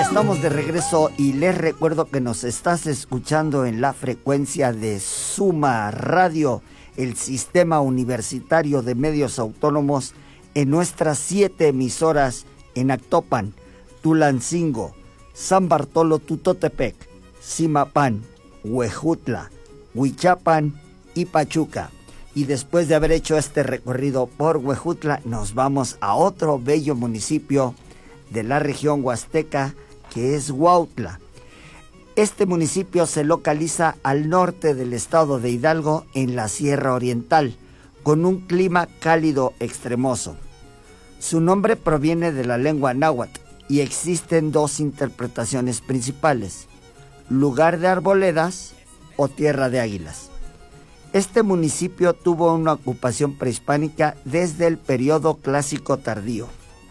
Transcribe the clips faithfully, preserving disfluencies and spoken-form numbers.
Estamos de regreso y les recuerdo que nos estás escuchando en la frecuencia de Suma Radio, el Sistema Universitario de Medios Autónomos, en nuestras siete emisoras en Actopan, Tulancingo, San Bartolo Tutotepec, Zimapán, Huejutla, Huichapan y Pachuca. Y después de haber hecho este recorrido por Huejutla, nos vamos a otro bello municipio de la región huasteca, que es Huautla. Este municipio se localiza al norte del estado de Hidalgo, en la Sierra Oriental, con un clima cálido extremoso. Su nombre proviene de la lengua náhuatl y existen dos interpretaciones principales: lugar de arboledas o tierra de águilas. Este municipio tuvo una ocupación prehispánica desde el periodo clásico tardío.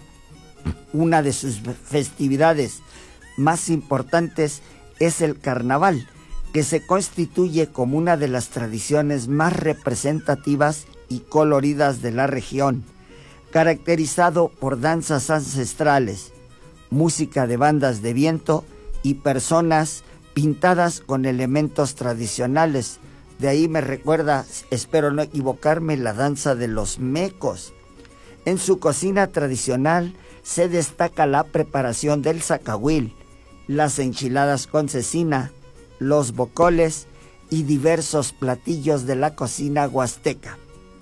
Una de sus festividades más importantes es el carnaval, que se constituye como una de las tradiciones más representativas y coloridas de la región, caracterizado por danzas ancestrales, música de bandas de viento y personas pintadas con elementos tradicionales. De ahí me recuerda, espero no equivocarme, la danza de los mecos. En su cocina tradicional se destaca la preparación del zacahuil, las enchiladas con cecina, los bocoles y diversos platillos de la cocina huasteca.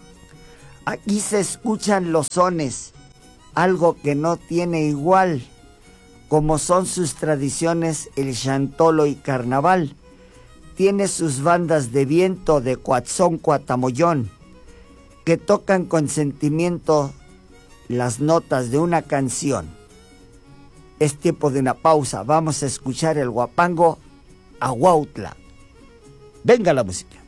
Aquí se escuchan los sones, algo que no tiene igual, como son sus tradiciones el chantolo y carnaval. Tiene sus bandas de viento de Coatzoncuatamollón, que tocan con sentimiento las notas de una canción. Es tiempo de una pausa. Vamos a escuchar el huapango a Huautla. Venga la música.